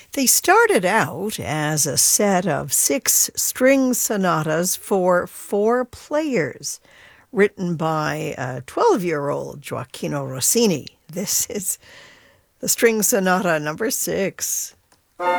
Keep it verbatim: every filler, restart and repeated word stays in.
They started out as a set of six string sonatas for four players, written by uh, twelve-year-old Gioacchino Rossini. This is the String Sonata number six.